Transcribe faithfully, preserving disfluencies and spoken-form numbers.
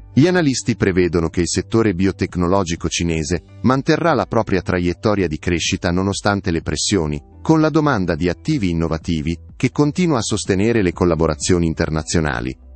Gli analisti prevedono che il settore biotecnologico cinese manterrà la propria traiettoria di crescita nonostante le pressioni, con la domanda di attivi innovativi che continua a sostenere le collaborazioni internazionali.